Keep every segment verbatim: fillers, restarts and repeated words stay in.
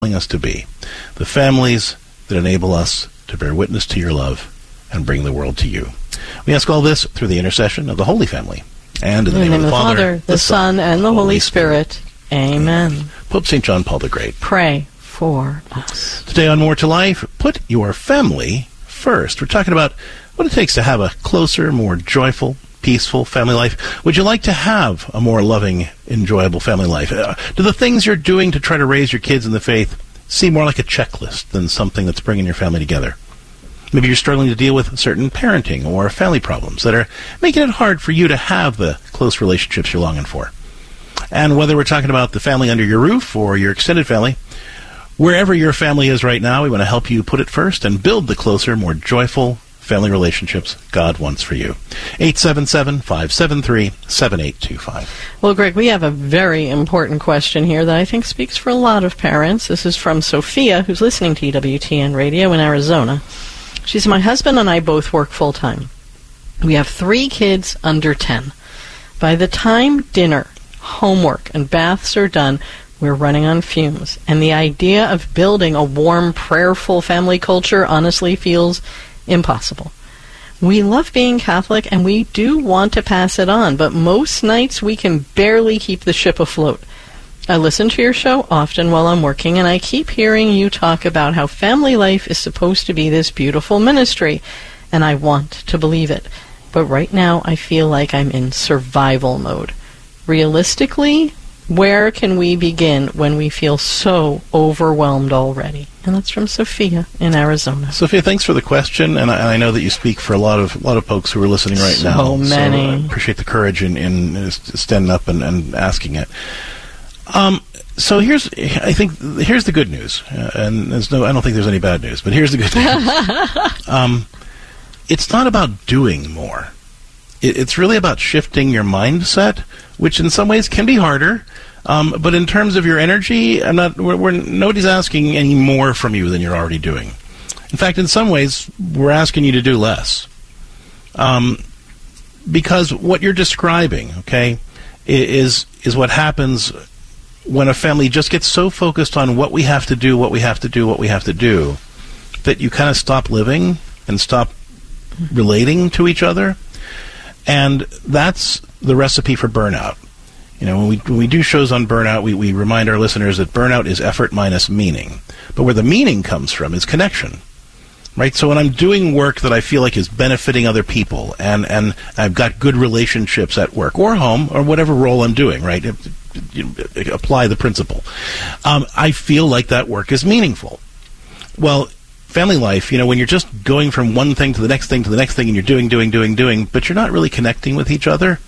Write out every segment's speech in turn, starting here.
calling us to be, the families that enable us to bear witness to your love and bring the world to you. We ask all this through the intercession of the Holy Family, and in the, in name, the name of the Father, Father the, the Son, and the Holy Spirit. Spirit. Amen. Amen. Pope Saint John Paul the Great, pray for us. Today on More to Life, put your family first. We're talking about what it takes to have a closer, more joyful, peaceful family life. Would you like to have a more loving, enjoyable family life? Uh, do the things you're doing to try to raise your kids in the faith seem more like a checklist than something that's bringing your family together? Maybe you're struggling to deal with certain parenting or family problems that are making it hard for you to have the close relationships you're longing for. And whether we're talking about the family under your roof or your extended family, wherever your family is right now, we want to help you put it first and build the closer, more joyful family relationships God wants for you. eight seven seven, five seven three, seven eight two five. Well, Greg, we have a very important question here that I think speaks for a lot of parents. This is from Sophia, who's listening to E W T N Radio in Arizona. She said, my husband and I both work full-time. We have three kids under ten. By the time dinner, homework, and baths are done, we're running on fumes. And the idea of building a warm, prayerful family culture honestly feels impossible. We love being Catholic, and we do want to pass it on, but most nights we can barely keep the ship afloat. I listen to your show often while I'm working, and I keep hearing you talk about how family life is supposed to be this beautiful ministry, and I want to believe it. But right now I feel like I'm in survival mode. Realistically, where can we begin when we feel so overwhelmed already? And that's from Sophia in Arizona. Sophia, thanks for the question, and I, I know that you speak for a lot of a lot of folks who are listening right so now. So many. I appreciate the courage in, in standing up and, and asking it. Um, so here's, I think, here's the good news, uh, and there's no, I don't think there's any bad news, but here's the good news. um, it's not about doing more. It, it's really about shifting your mindset, which in some ways can be harder. Um, but in terms of your energy, I'm not. We're, we're nobody's asking any more from you than you're already doing. In fact, in some ways, we're asking you to do less. Um, because what you're describing, okay, is is what happens when a family just gets so focused on what we have to do, what we have to do, what we have to do, that you kind of stop living and stop relating to each other. And that's the recipe for burnout. You know, when we when we do shows on burnout, we, we remind our listeners that burnout is effort minus meaning. But where the meaning comes from is connection. Right? So when I'm doing work that I feel like is benefiting other people, and, and I've got good relationships at work or home or whatever role I'm doing, right? You apply the principle. Um, I feel like that work is meaningful. Well, family life, you know, when you're just going from one thing to the next thing to the next thing and you're doing, doing, doing, doing, but you're not really connecting with each other,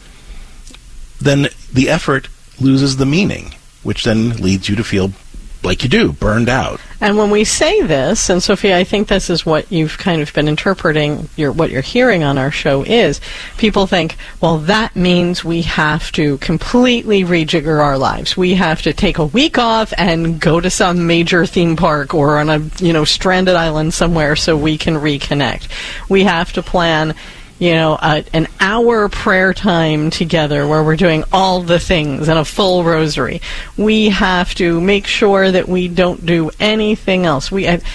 then the effort loses the meaning, which then leads you to feel like you do, burned out. And when we say this, and Sophia, I think this is what you've kind of been interpreting, your, what you're hearing on our show is, people think, well, that means we have to completely rejigger our lives. We have to take a week off and go to some major theme park or on a, you know, stranded island somewhere so we can reconnect. We have to plan, you know, uh, an hour prayer time together where we're doing all the things and a full rosary. We have to make sure that we don't do anything else. We uh,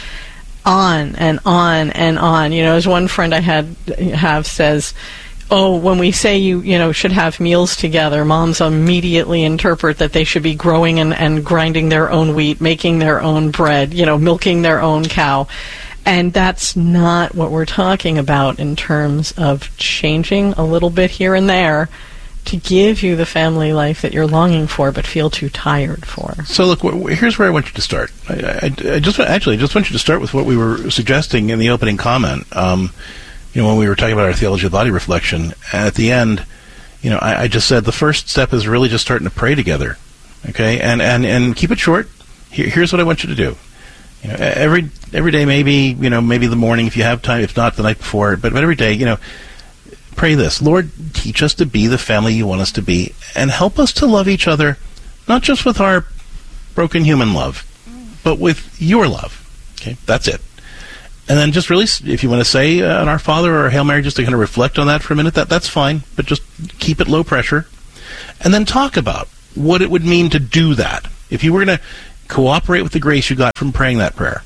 on and on and on. You know, as one friend I had have says, oh, when we say you, you know, should have meals together, moms immediately interpret that they should be growing and, and grinding their own wheat, making their own bread, you know, milking their own cow. And that's not what we're talking about in terms of changing a little bit here and there to give you the family life that you're longing for but feel too tired for. So look, wh- here's where I want you to start. I, I, I just actually I just want you to start with what we were suggesting in the opening comment. Um, you know, when we were talking about our theology of the body reflection, and at the end, you know, I, I just said the first step is really just starting to pray together. Okay, and and and keep it short. Here, here's what I want you to do. You know, every every day, maybe, you know, maybe the morning if you have time, if not the night before, but, but every day, you know, pray this: Lord, teach us to be the family you want us to be, and help us to love each other, not just with our broken human love, but with your love. Okay, that's it. And then just really, if you want to say uh, an Our Father or a Hail Mary, just to kind of reflect on that for a minute, that that's fine, but just keep it low pressure. And then talk about what it would mean to do that. If you were going to cooperate with the grace you got from praying that prayer,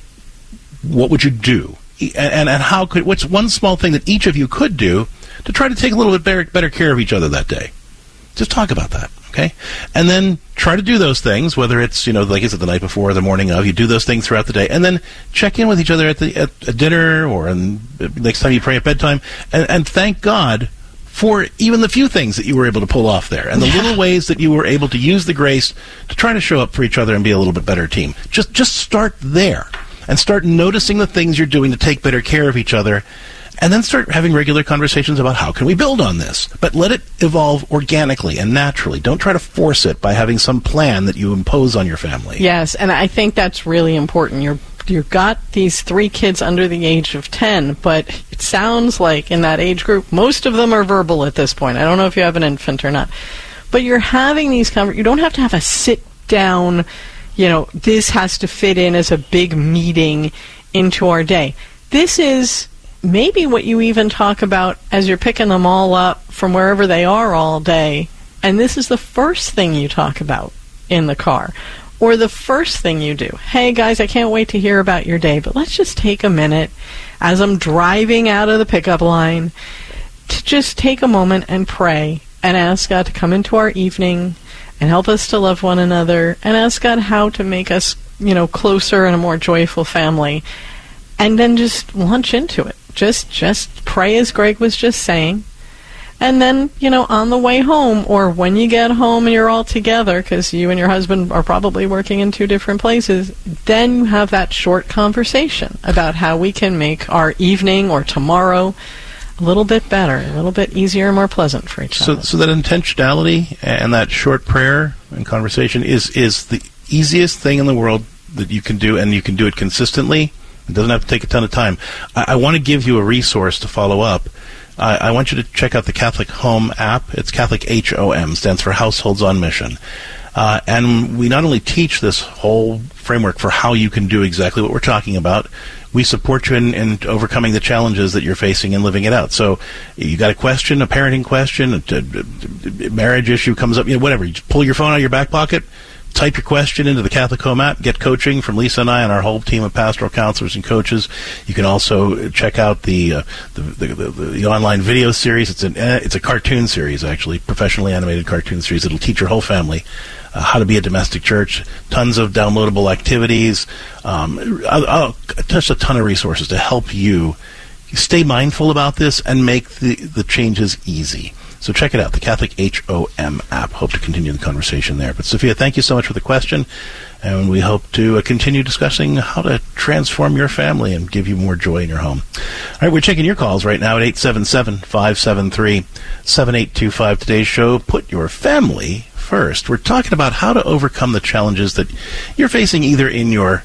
what would you do? And, and, and how could, what's one small thing that each of you could do to try to take a little bit better, better care of each other that day? Just talk about that, okay? And then try to do those things, whether it's, you know, like I said, the night before or the morning of, you do those things throughout the day, and then check in with each other at the at, at dinner or in, next time you pray at bedtime, and, and thank God for even the few things that you were able to pull off there, and the little ways that you were able to use the grace to try to show up for each other and be a little bit better team. Just just start there, and start noticing the things you're doing to take better care of each other, and then start having regular conversations about how can we build on this. But let it evolve organically and naturally. Don't try to force it by having some plan that you impose on your family. Yes, and I think that's really important. You're You've got these three kids under the age of ten, but it sounds like in that age group, most of them are verbal at this point. I don't know if you have an infant or not. But you're having these conversations. You don't have to have a sit-down, you know, this has to fit in as a big meeting into our day. This is maybe what you even talk about as you're picking them all up from wherever they are all day, and this is the first thing you talk about in the car. Or the first thing you do. Hey, guys, I can't wait to hear about your day, but let's just take a minute as I'm driving out of the pickup line to just take a moment and pray and ask God to come into our evening and help us to love one another and ask God how to make us, you know, closer and a more joyful family. And then just launch into it. Just, just pray, as Greg was just saying. And then, you know, on the way home, or when you get home and you're all together, because you and your husband are probably working in two different places, then you have that short conversation about how we can make our evening or tomorrow a little bit better, a little bit easier and more pleasant for each so, other. So that intentionality and that short prayer and conversation is, is the easiest thing in the world that you can do, and you can do it consistently. It doesn't have to take a ton of time. I, I want to give you a resource to follow up. I, I want you to check out the Catholic Home app. It's Catholic H O M, stands for Households on Mission. Uh, and we not only teach this whole framework for how you can do exactly what we're talking about, we support you in, in overcoming the challenges that you're facing and living it out. So you got a question, a parenting question, a, a, a marriage issue comes up, you know, whatever. You just pull your phone out of your back pocket, type your question into the Catholic Home app, get coaching from Lisa and I and our whole team of pastoral counselors and coaches. You can also check out the uh, the, the, the, the online video series. It's an uh, it's a cartoon series, actually, professionally animated cartoon series. It'll teach your whole family uh, how to be a domestic church. Tons of downloadable activities. Um, I'll, I'll touch a ton of resources to help you stay mindful about this and make the, the changes easy. So check it out, the Catholic H O M app. Hope to continue the conversation there. But Sophia, thank you so much for the question, and we hope to uh, continue discussing how to transform your family and give you more joy in your home. All right, we're taking your calls right now at eight seven seven, five seven three, seven eight two five. Today's show, Put Your Family First. We're talking about how to overcome the challenges that you're facing either in your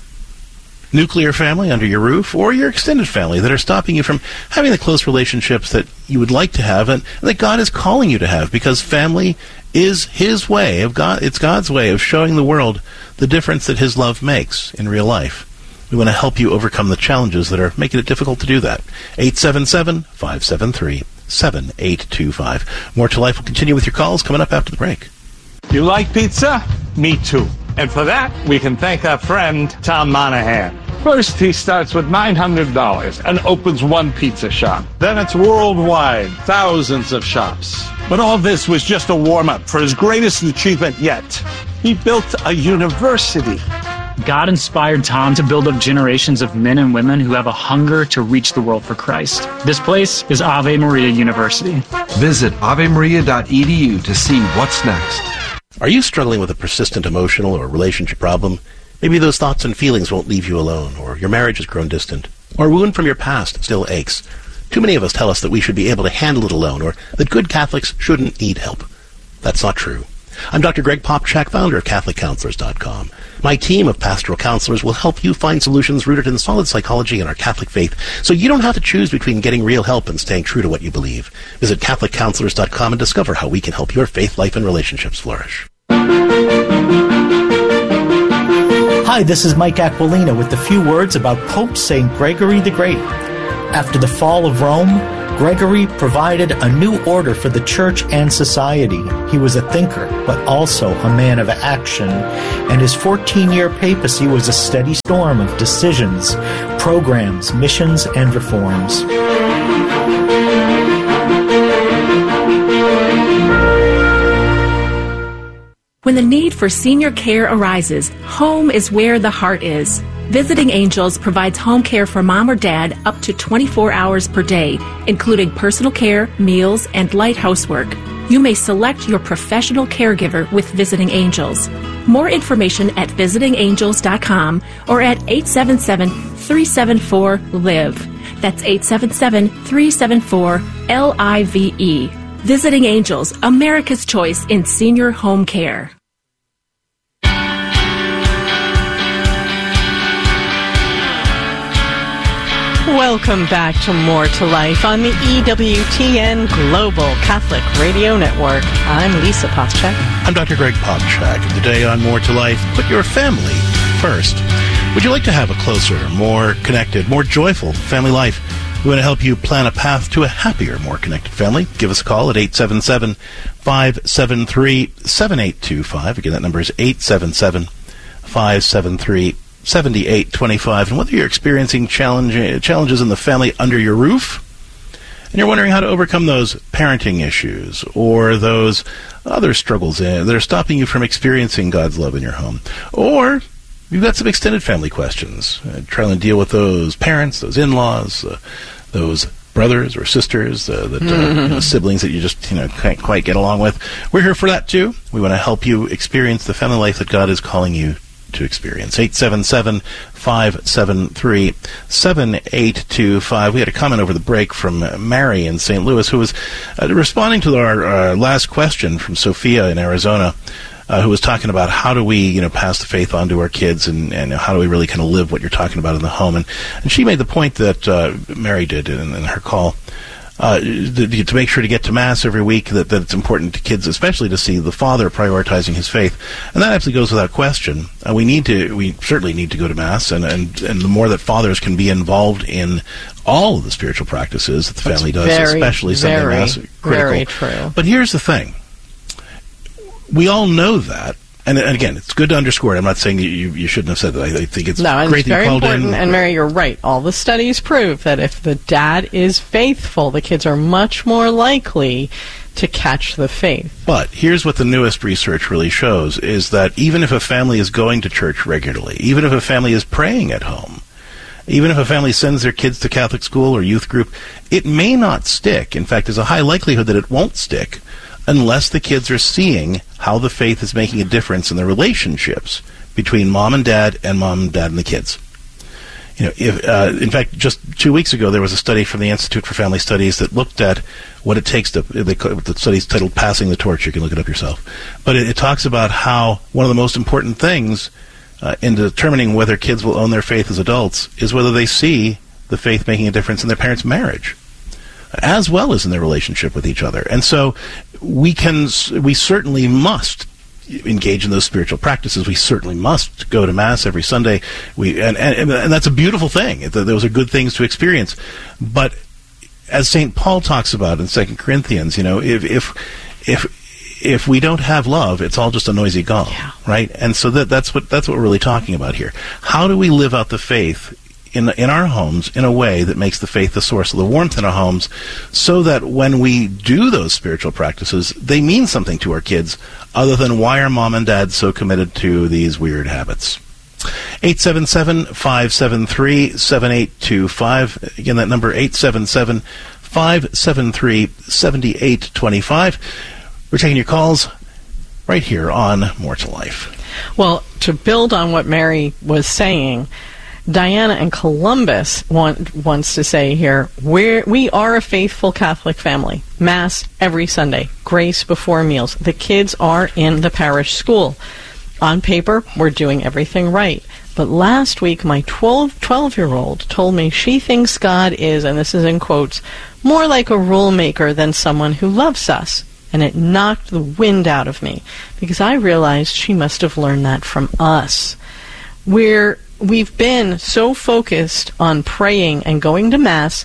nuclear family under your roof or your extended family that are stopping you from having the close relationships that you would like to have and, and that God is calling you to have, because family is His way of God. It's God's way of showing the world the difference that His love makes in real life. We want to help you overcome the challenges that are making it difficult to do that. eight seven seven, five seven three, seven eight two five. More to Life will continue with your calls coming up after the break. You like pizza? Me too. And for that, we can thank our friend, Tom Monahan. First, he starts with nine hundred dollars and opens one pizza shop. Then it's worldwide, thousands of shops. But all this was just a warm-up for his greatest achievement yet. He built a university. God inspired Tom to build up generations of men and women who have a hunger to reach the world for Christ. This place is Ave Maria University. Visit ave maria dot e d u to see what's next. Are you struggling with a persistent emotional or relationship problem? Maybe those thoughts and feelings won't leave you alone, or your marriage has grown distant, or a wound from your past still aches. Too many of us tell us that we should be able to handle it alone, or that good Catholics shouldn't need help. That's not true. I'm Doctor Greg Popchak, founder of Catholic Counselors dot com. My team of pastoral counselors will help you find solutions rooted in solid psychology and our Catholic faith, so you don't have to choose between getting real help and staying true to what you believe. Visit Catholic Counselors dot com and discover how we can help your faith life and relationships flourish. Hi, this is Mike Aquilina with a few words about Pope Saint Gregory the Great. After the fall of Rome, Gregory provided a new order for the church and society. He was a thinker, but also a man of action, and his fourteen-year papacy was a steady storm of decisions, programs, missions, and reforms. When the need for senior care arises, home is where the heart is. Visiting Angels provides home care for mom or dad up to twenty-four hours per day, including personal care, meals, and light housework. You may select your professional caregiver with Visiting Angels. More information at visiting angels dot com or at eight seven seven, three seven four, L I V E. That's eight seven seven, three seven four, L I V E. Visiting Angels, America's choice in senior home care. Welcome back to More to Life on the E W T N Global Catholic Radio Network. I'm Lisa Popchak. I'm Doctor Greg Popchak. Today on More to Life, put your family first. Would you like to have a closer, more connected, more joyful family life? We want to help you plan a path to a happier, more connected family. Give us a call at eight seven seven, five seven three, seven eight two five. Again, that number is eight seven seven, five seven three, seven eight two five. And whether you're experiencing challenge, challenges in the family under your roof, and you're wondering how to overcome those parenting issues or those other struggles that are stopping you from experiencing God's love in your home, or you've got some extended family questions, uh, trying to deal with those parents, those in-laws, uh, those brothers or sisters, uh, that, uh, mm-hmm. you know, siblings that you just you know can't quite get along with. We're here for that too. We want to help you experience the family life that God is calling you to experience. eight seven seven, five seven three, seven eight two five. We had a comment over the break from Mary in Saint Louis, who was uh, responding to our uh, last question from Sophia in Arizona, uh, who was talking about how do we, you know, pass the faith on to our kids, and, and how do we really kind of live what you're talking about in the home. And, and she made the point that uh, Mary did in, in her call, Uh, to, to make sure to get to Mass every week, that, that it's important to kids, especially to see the father prioritizing his faith. And that absolutely goes without question. Uh, we need to, we certainly need to go to Mass, and, and, and the more that fathers can be involved in all of the spiritual practices that the family does, very, especially Sunday very, Mass, critical. Very true. But here's the thing. We all know that. And, and again, it's good to underscore it. I'm not saying you, you, you shouldn't have said that. I, I think it's no, great it's that very you called important. in. And Mary, you're right. All the studies prove that if the dad is faithful, the kids are much more likely to catch the faith. But here's what the newest research really shows, is that even if a family is going to church regularly, even if a family is praying at home, even if a family sends their kids to Catholic school or youth group, it may not stick. In fact, there's a high likelihood that it won't stick unless the kids are seeing how the faith is making a difference in the relationships between mom and dad and mom and dad and the kids. You know, if, uh, in fact, just two weeks ago, there was a study from the Institute for Family Studies that looked at what it takes to, they, the study's titled Passing the Torch. You can look it up yourself. But it, it talks about how one of the most important things uh, in determining whether kids will own their faith as adults is whether they see the faith making a difference in their parents' marriage, as well as in their relationship with each other. And so we can, we certainly must engage in those spiritual practices. We certainly must go to Mass every Sunday. We and, and, and that's a beautiful thing. Those are good things to experience. But as Saint Paul talks about in Second Corinthians, you know, if if if if we don't have love, it's all just a noisy gong, yeah. right? And so that that's what that's what we're really talking about here. How do we live out the faith in in our homes in a way that makes the faith the source of the warmth in our homes, so that when we do those spiritual practices, they mean something to our kids, other than why are mom and dad so committed to these weird habits? eight seven seven, five seven three, seven eight two five. Again, that number, eight seven seven, five seven three, seven eight two five. We're taking your calls right here on More to Life. Well, to build on what Mary was saying, Diana in Columbus want, wants to say here, we're, we are a faithful Catholic family. Mass every Sunday. Grace before meals. The kids are in the parish school. On paper, we're doing everything right. But last week, my twelve, twelve-year-old told me she thinks God is, and this is in quotes, more like a rule maker than someone who loves us. And it knocked the wind out of me, because I realized she must have learned that from us. We're We've been so focused on praying and going to Mass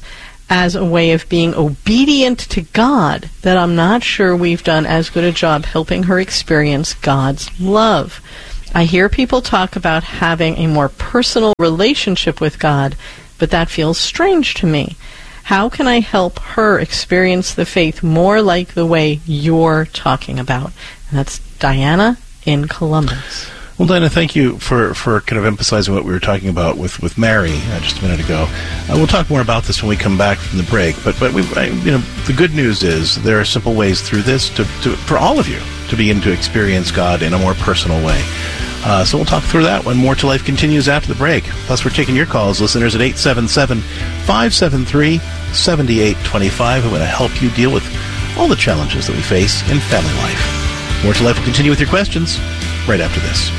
as a way of being obedient to God that I'm not sure we've done as good a job helping her experience God's love. I hear people talk about having a more personal relationship with God, but that feels strange to me. How can I help her experience the faith more like the way you're talking about? And that's Diana in Columbus. Well, Diana, thank you for, for kind of emphasizing what we were talking about with, with Mary uh, just a minute ago. Uh, we'll talk more about this when we come back from the break. But but we, I, you know, the good news is there are simple ways through this to, to for all of you to begin to experience God in a more personal way. Uh, so we'll talk through that when More to Life continues after the break. Plus, we're taking your calls, listeners, at eight seven seven, five seven three, seven eight two five. We want to help you deal with all the challenges that we face in family life. More to Life will continue with your questions right after this.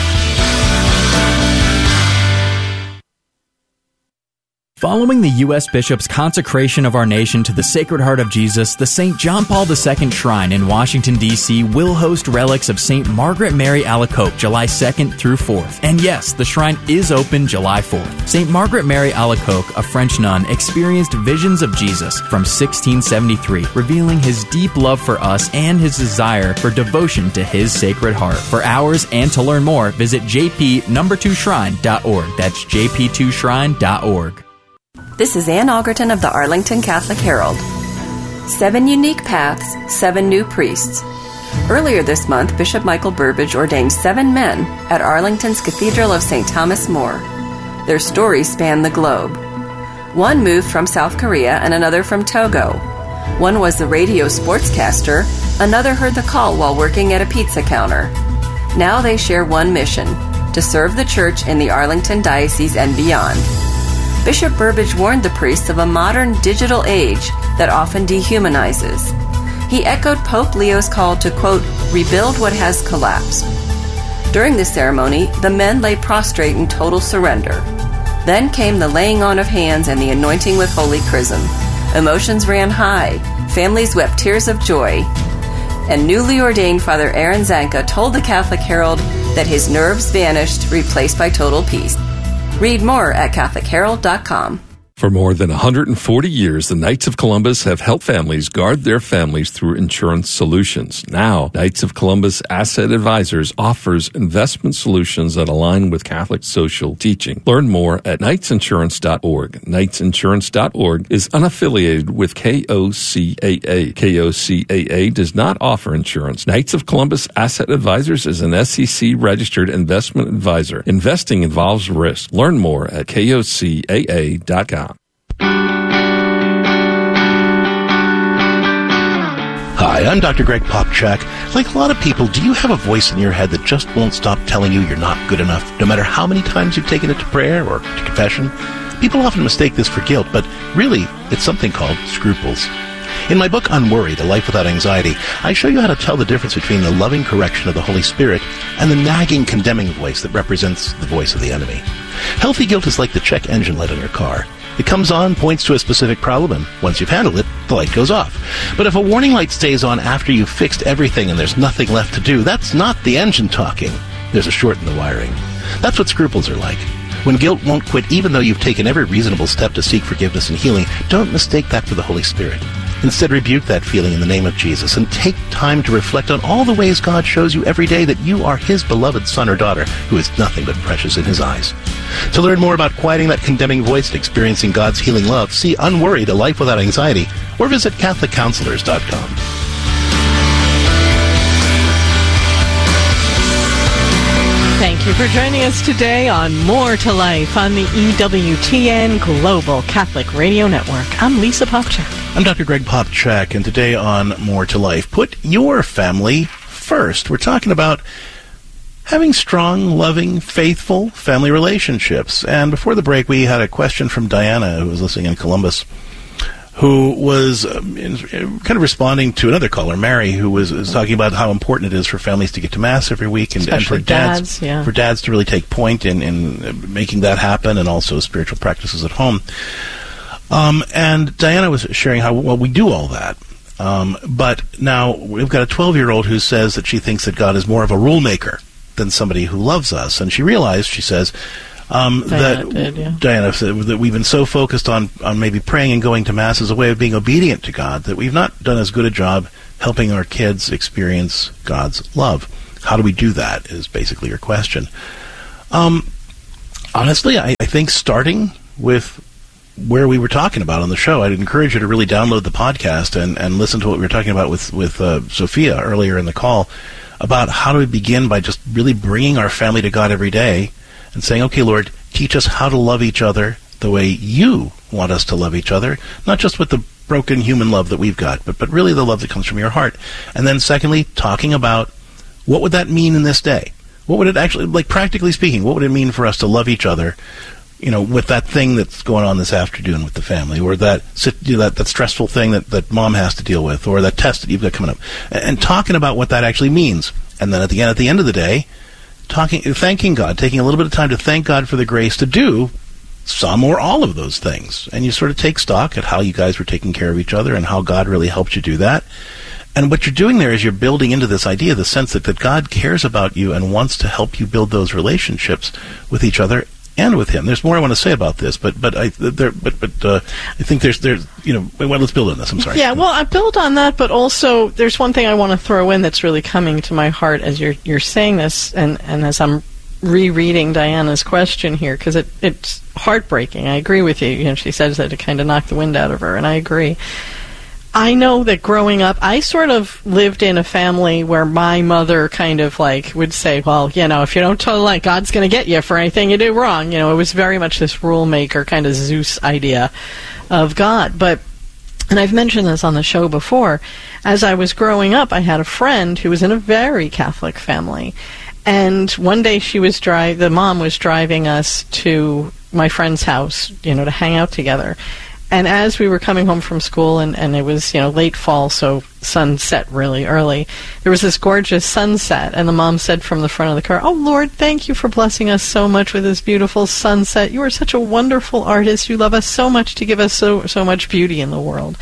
Following the U S Bishop's consecration of our nation to the Sacred Heart of Jesus, the Saint John Paul the Second Shrine in Washington, D C will host relics of Saint Margaret Mary Alacoque July second through fourth. And yes, the shrine is open July fourth. Saint Margaret Mary Alacoque, a French nun, experienced visions of Jesus from sixteen seventy-three, revealing his deep love for us and his desire for devotion to his Sacred Heart. For hours and to learn more, visit j p number two shrine dot org. That's j p two shrine dot org. This is Ann Algerton of the Arlington Catholic Herald. Seven unique paths, seven new priests. Earlier this month, Bishop Michael Burbidge ordained seven men at Arlington's Cathedral of Saint Thomas More. Their stories span the globe. One moved from South Korea and another from Togo. One was the radio sportscaster, another heard the call while working at a pizza counter. Now they share one mission, to serve the Church in the Arlington Diocese and beyond. Bishop Burbidge warned the priests of a modern digital age that often dehumanizes. He echoed Pope Leo's call to, quote, rebuild what has collapsed. During the ceremony, the men lay prostrate in total surrender. Then came the laying on of hands and the anointing with holy chrism. Emotions ran high. Families wept tears of joy. And newly ordained Father Aaron Zanka told the Catholic Herald that his nerves vanished, replaced by total peace. Read more at catholic herald dot com. For more than one hundred forty years, the Knights of Columbus have helped families guard their families through insurance solutions. Now, Knights of Columbus Asset Advisors offers investment solutions that align with Catholic social teaching. Learn more at knights insurance dot org. knights insurance dot org is unaffiliated with K O C A A. K O C A A does not offer insurance. Knights of Columbus Asset Advisors is an S E C-registered investment advisor. Investing involves risk. Learn more at K O C A A dot com. Hi, I'm Doctor Greg Popchak. Like a lot of people, do you have a voice in your head that just won't stop telling you you're not good enough, no matter how many times you've taken it to prayer or to confession? People often mistake this for guilt, but really, it's something called scruples. In my book, Unworried, A Life Without Anxiety, I show you how to tell the difference between the loving correction of the Holy Spirit and the nagging, condemning voice that represents the voice of the enemy. Healthy guilt is like the check engine light on your car. It comes on, points to a specific problem, and once you've handled it, the light goes off. But if a warning light stays on after you've fixed everything and there's nothing left to do, that's not the engine talking. There's a short in the wiring. That's what scruples are like. When guilt won't quit, even though you've taken every reasonable step to seek forgiveness and healing, don't mistake that for the Holy Spirit. Instead, rebuke that feeling in the name of Jesus and take time to reflect on all the ways God shows you every day that you are His beloved son or daughter who is nothing but precious in His eyes. To learn more about quieting that condemning voice and experiencing God's healing love, see Unworried, A Life Without Anxiety, or visit catholic counselors dot com. Thank you for joining us today on More to Life on the E W T N Global Catholic Radio Network. I'm Lisa Popchak. I'm Doctor Greg Popchak, and today on More to Life, put your family first. We're talking about having strong, loving, faithful family relationships. And before the break, we had a question from Diana, who was listening in Columbus, who was um, in, kind of responding to another caller, Mary, who was, was talking about how important it is for families to get to Mass every week, and, and for dads, dads yeah. for dads to really take point in, in making that happen, and also spiritual practices at home. Um, and Diana was sharing how well we do all that. Um, but now we've got a twelve-year-old who says that she thinks that God is more of a rule maker than somebody who loves us. And she realized, she says, Um, Diana that did, yeah. Diana said that we've been so focused on, on maybe praying and going to Mass as a way of being obedient to God that we've not done as good a job helping our kids experience God's love. How do we do that is basically your question. Um, honestly, I, I think starting with where we were talking about on the show, I'd encourage you to really download the podcast and, and listen to what we were talking about with, with uh, Sophia earlier in the call about how do we begin by just really bringing our family to God every day and saying, okay, Lord, teach us how to love each other the way you want us to love each other, not just with the broken human love that we've got, but, but really the love that comes from your heart. And then secondly, talking about what would that mean in this day? What would it actually, like practically speaking, what would it mean for us to love each other, you know, with that thing that's going on this afternoon with the family, or that you know, that, that stressful thing that, that mom has to deal with, or that test that you've got coming up, and, and talking about what that actually means. And then at the end, at the end of the day, talking, thanking God, taking a little bit of time to thank God for the grace to do some or all of those things. And you sort of take stock at how you guys were taking care of each other and how God really helped you do that. And what you're doing there is you're building into this idea, the sense that, that God cares about you and wants to help you build those relationships with each other and with Him. There's more I want to say about this, but but I there but but uh, I think there's there's you know well, let's build on this. I'm sorry. Yeah, well, I build on that, but also there's one thing I want to throw in that's really coming to my heart as you're you're saying this, and and as I'm rereading Diana's question here, because it it's heartbreaking. I agree with you. You know, she says that to kind of knock the wind out of her, and I agree. I know that growing up, I sort of lived in a family where my mother kind of like would say, well, you know, if you don't tell like God's going to get you for anything you do wrong. You know, it was very much this rule maker kind of Zeus idea of God. But, and I've mentioned this on the show before, as I was growing up, I had a friend who was in a very Catholic family. And one day she was dri- the mom was driving us to my friend's house, you know, to hang out together. And as we were coming home from school, and, and it was, you know, late fall, so sun set really early, there was this gorgeous sunset, and the mom said from the front of the car, "Oh, Lord, thank you for blessing us so much with this beautiful sunset. You are such a wonderful artist. You love us so much to give us so so much beauty in the world."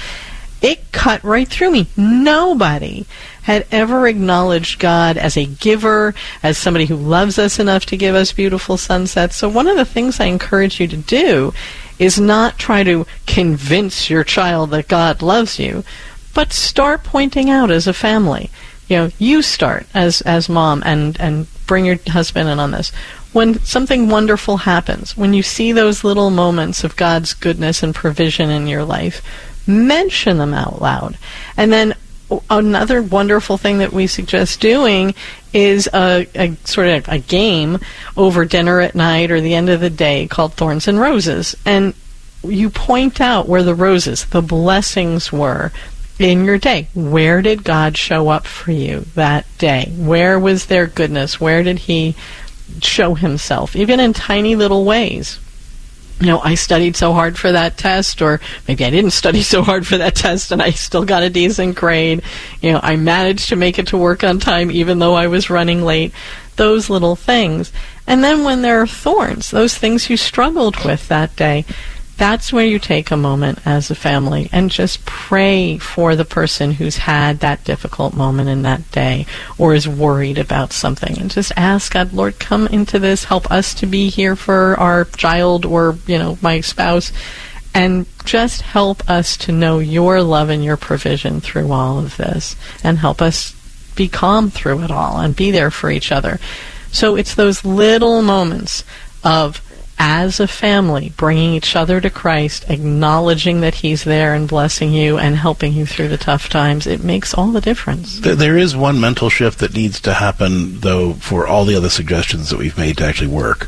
It cut right through me. Nobody had ever acknowledged God as a giver, as somebody who loves us enough to give us beautiful sunsets. So one of the things I encourage you to do is not try to convince your child that God loves you, but start pointing out as a family. You know, you start as as mom and, and bring your husband in on this. When something wonderful happens, when you see those little moments of God's goodness and provision in your life, mention them out loud. And then another wonderful thing that we suggest doing is a, a sort of a game over dinner at night or the end of the day called Thorns and Roses. And you point out where the roses, the blessings were in your day. Where did God show up for you that day? Where was there goodness? Where did He show Himself? Even in tiny little ways. You know, I studied so hard for that test, or maybe I didn't study so hard for that test and I still got a decent grade. You know, I managed to make it to work on time even though I was running late. Those little things. And then when there are thorns, those things you struggled with that day, that's where you take a moment as a family and just pray for the person who's had that difficult moment in that day or is worried about something. And just ask God, Lord, come into this, help us to be here for our child or, you know, my spouse, and just help us to know your love and your provision through all of this, and help us be calm through it all and be there for each other. So it's those little moments of, as a family, bringing each other to Christ, acknowledging that He's there and blessing you and helping you through the tough times. It makes all the difference. There is one mental shift that needs to happen, though, for all the other suggestions that we've made to actually work.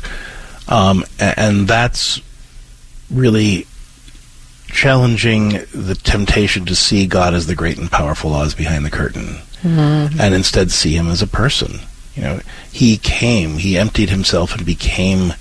Um, and that's really challenging the temptation to see God as the great and powerful Oz behind the curtain, mm-hmm. and instead see Him as a person. You know, He came, He emptied Himself and became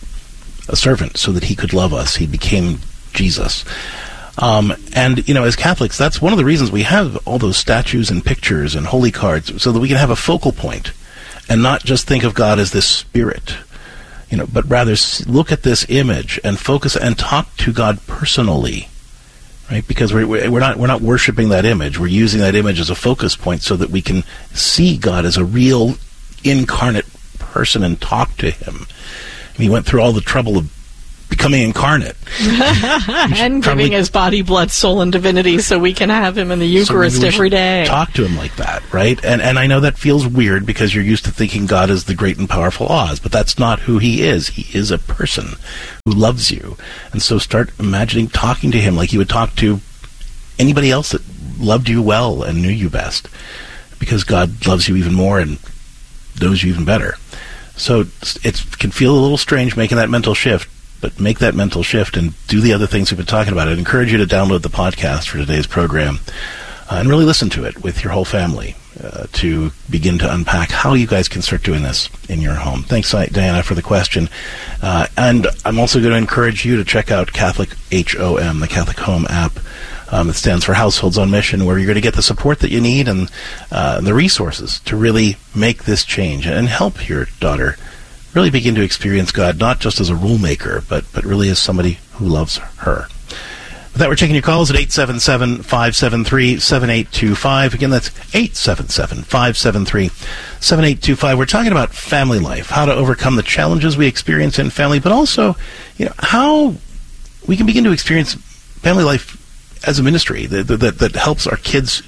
a servant so that He could love us. He became Jesus. Um, and, you know, as Catholics, that's one of the reasons we have all those statues and pictures and holy cards, so that we can have a focal point and not just think of God as this spirit, you know, but rather look at this image and focus and talk to God personally, right? Because we're, we're not we're not worshiping that image. We're using that image as a focus point so that we can see God as a real incarnate person and talk to Him. he went through all the trouble of becoming incarnate. And giving his body, blood, soul, and divinity so we can have him in the Eucharist so every day. Talk to him like that, right? And and I know that feels weird because you're used to thinking God is the great and powerful Oz, but that's not who he is. He is a person who loves you. And so start imagining talking to him like you would talk to anybody else that loved you well and knew you best, because God loves you even more and knows you even better. So it can feel a little strange making that mental shift, but make that mental shift and do the other things we've been talking about. I'd encourage you to download the podcast for today's program uh, and really listen to it with your whole family uh, to begin to unpack how you guys can start doing this in your home. Thanks, Diana, for the question. Uh, and I'm also going to encourage you to check out Catholic H O M, the Catholic Home app. Um, it stands for Households on Mission, where you're going to get the support that you need and uh, the resources to really make this change and help your daughter really begin to experience God, not just as a rule maker, but, but really as somebody who loves her. With that, we're taking your calls at eight seven seven, five seven three, seven eight two five. Again, that's eight seven seven, five seven three, seven eight two five. We're talking about family life, how to overcome the challenges we experience in family, but also, you know, how we can begin to experience family life as a ministry that, that, that helps our kids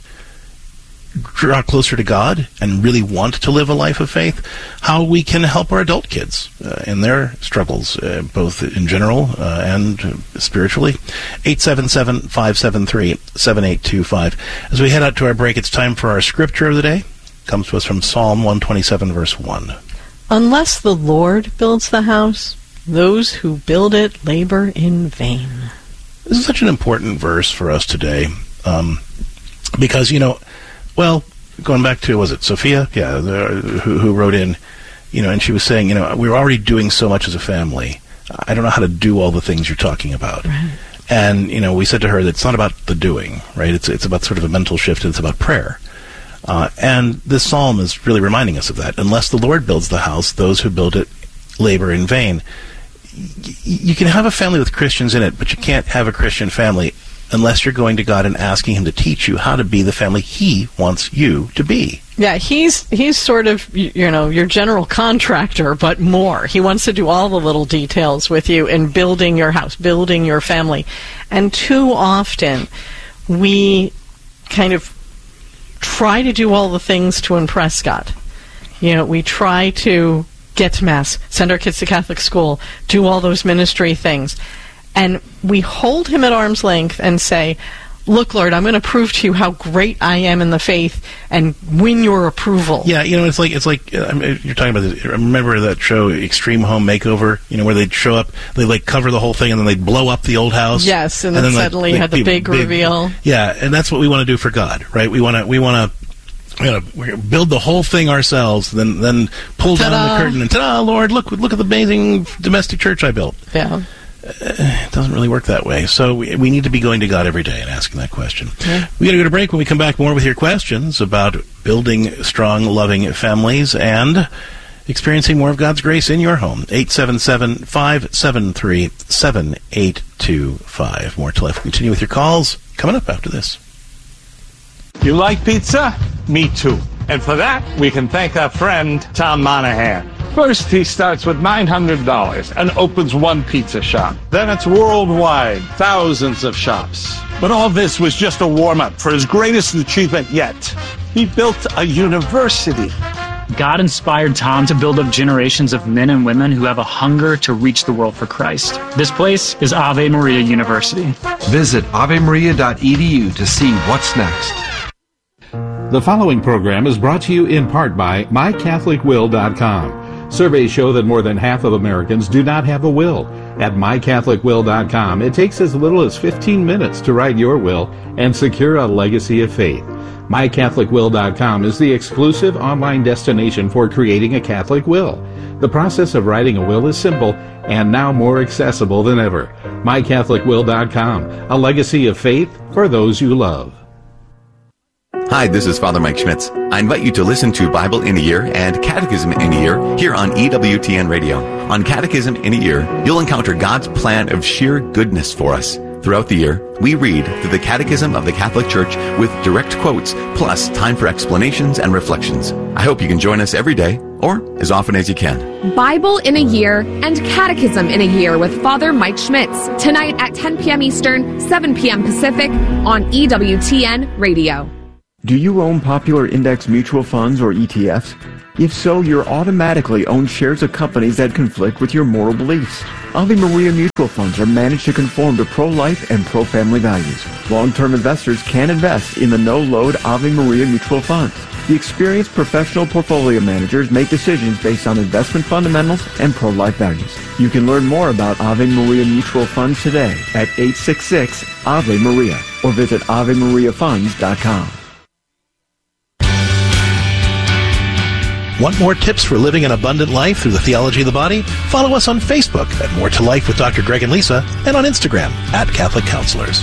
draw closer to God and really want to live a life of faith, how we can help our adult kids uh, in their struggles, uh, both in general uh, and uh, spiritually. eight seven seven, five seven three, seven eight two five. As we head out to our break, it's time for our scripture of the day. It comes to us from Psalm one twenty-seven, verse one. Unless the Lord builds the house, those who build it labor in vain. This is such an important verse for us today um, because, you know, well, going back to, was it Sophia? Yeah, the, who, who wrote in, you know, and she was saying, you know, we're already doing so much as a family. I don't know how to do all the things you're talking about. Right. And, you know, we said to her that it's not about the doing, right? It's it's about sort of a mental shift, and it's about prayer. Uh, and this psalm is really reminding us of that. Unless the Lord builds the house, those who build it labor in vain. Y- you can have a family with Christians in it, but you can't have a Christian family unless you're going to God and asking him to teach you how to be the family he wants you to be. Yeah, he's he's sort of, you know, your general contractor, but more. He wants to do all the little details with you in building your house, building your family. And too often, we kind of try to do all the things to impress God. You know, we try to get to Mass, send our kids to Catholic school, do all those ministry things. And we hold him at arm's length and say, look, Lord, I'm going to prove to you how great I am in the faith and win your approval. Yeah, you know, it's like, it's like uh, you're talking about this. Remember that show, Extreme Home Makeover, you know, where they'd show up, they like cover the whole thing, and then they'd blow up the old house. Yes, and, and then, then suddenly like, you had the big, big reveal. Yeah, and that's what we want to do for God, right? We want to, we want to, We're gonna, we're gonna build the whole thing ourselves, then then pull ta-da. down the curtain, and ta-da, Lord, look, look at the amazing domestic church I built. Yeah. Uh, it doesn't really work that way. So we, we need to be going to God every day and asking that question. Yeah. We got to go to break. When we come back, more with your questions about building strong, loving families and experiencing more of God's grace in your home. eight seven seven, five seven three, seven eight two five. More to life. Continue with your calls coming up after this. You like pizza? Me too. And for that, we can thank our friend, Tom Monahan. First, he starts with nine hundred dollars and opens one pizza shop. Then it's worldwide, thousands of shops. But all this was just a warm-up for his greatest achievement yet. He built a university. God inspired Tom to build up generations of men and women who have a hunger to reach the world for Christ. This place is Ave Maria University. Visit ave maria dot e d u to see what's next. The following program is brought to you in part by my catholic will dot com. Surveys show that more than half of Americans do not have a will. At my catholic will dot com, it takes as little as fifteen minutes to write your will and secure a legacy of faith. my catholic will dot com is the exclusive online destination for creating a Catholic will. The process of writing a will is simple and now more accessible than ever. my catholic will dot com, a legacy of faith for those you love. Hi, this is Father Mike Schmitz. I invite you to listen to Bible in a Year and Catechism in a Year here on E W T N Radio. On Catechism in a Year, you'll encounter God's plan of sheer goodness for us. Throughout the year, we read through the Catechism of the Catholic Church with direct quotes, plus time for explanations and reflections. I hope you can join us every day or as often as you can. Bible in a Year and Catechism in a Year with Father Mike Schmitz. Tonight at ten p.m. Eastern, seven p.m. Pacific on E W T N Radio. Do you own popular index mutual funds or E T Fs? If so, you're automatically own shares of companies that conflict with your moral beliefs. Ave Maria mutual funds are managed to conform to pro-life and pro-family values. Long-term investors can invest in the no-load Ave Maria mutual funds. The experienced professional portfolio managers make decisions based on investment fundamentals and pro-life values. You can learn more about Ave Maria mutual funds today at eight six six Ave Maria or visit ave maria funds dot com. Want more tips for living an abundant life through the theology of the body? Follow us on Facebook at More to Life with Doctor Greg and Lisa, and on Instagram at Catholic Counselors.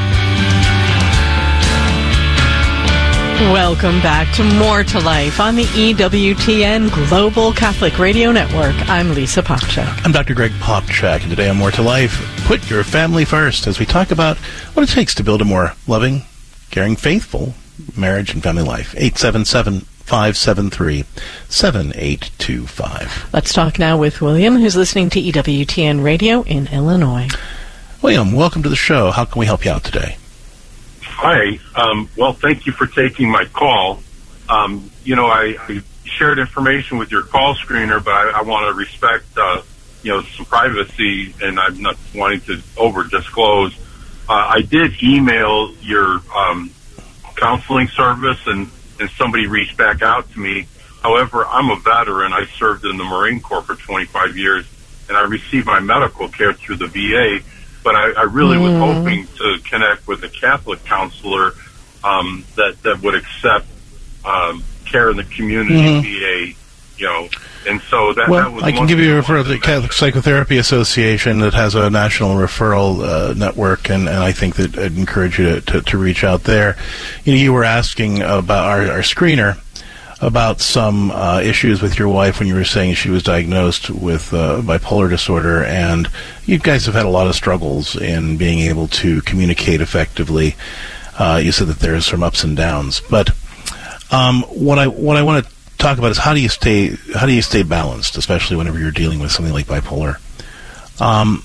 Welcome back to More to Life on the E W T N Global Catholic Radio Network. I'm Lisa Popchak. I'm Doctor Greg Popchak, and today on More to Life, put your family first as we talk about what it takes to build a more loving, caring, faithful marriage and family life. eight seven seven, five seven three, seven eight two five. Let's talk now with William, who's listening to E W T N Radio in Illinois. William, welcome to the show. How can we help you out today? Hi. Um, well, thank you for taking my call. Um, you know, I, I shared information with your call screener, but I, I want to respect, uh, you know, some privacy, and I'm not wanting to over-disclose. Uh, I did email your um, counseling service, and, and somebody reached back out to me. However, I'm a veteran. I served in the Marine Corps for twenty-five years, and I received my medical care through the V A. But I, I really mm. was hoping to connect with a Catholic counselor um, that that would accept um, care in the community mm-hmm. V A, you know. And so that, well, that was I can give you a referral to the Catholic Psychotherapy Association that has a national referral uh, network, and, and I think that I'd encourage you to, to, to reach out there. You know, you were asking about our, our screener about some uh, issues with your wife when you were saying she was diagnosed with uh, bipolar disorder, and you guys have had a lot of struggles in being able to communicate effectively. Uh, you said that there's some ups and downs, but um, what I what I want to talk about is how do you stay how do you stay balanced, especially whenever you're dealing with something like bipolar. Um,